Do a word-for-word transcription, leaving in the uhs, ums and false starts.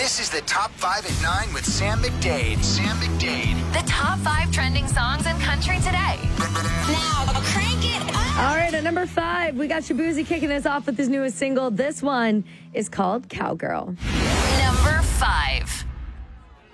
This is the Top five at nine with Sam McDade. Sam McDade. The top five trending songs in country today. Now, crank it up. All right, at number five, we got Shabuzi kicking us off with his newest single. This one is called Cowgirl. Number five.